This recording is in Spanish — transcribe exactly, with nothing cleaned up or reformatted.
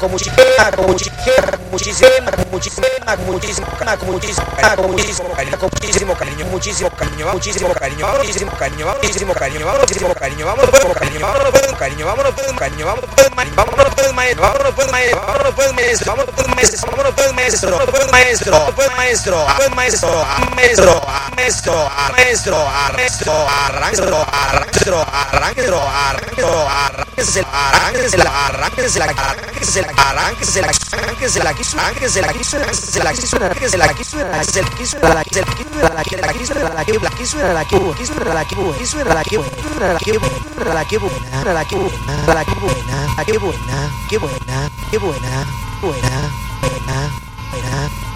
con muchísima, con muchísima, muchísima, con muchísima, con muchísimo, con muchísimo, con muchísimo cariño, con muchísimo cariño, muchísimo cariño, muchísimo cariño, muchísimo cariño, muchísimo cariño, muchísimo cariño, vámonos pues cariño, vámonos pues cariño, vámonos pues cariño, vámonos pues vámonos pues maestro, vámonos pues maestro, vámonos pues maestro, vámonos pues maestro, vámonos pues maestro, pues maestro, pues maestro, pues maestro, maestro, maestro, maestro, maestro, arranquero, arranquero, arranquero, arranquero, arranquese, arranquese, arranquese, arranquese, arranquese, arranquese, la quiso, arranquese, la quiso, se la quiso, arranquese, la quiso, se la quiso, la quiso, la quiso, la quiso, la quiso, la quiso, la quiso, quiso, la quiso, quiso, la quiso, la quiso, la quiso, la quiso, la quiso, buena, qué buena, qué buena, qué buena, buena, buena, buena.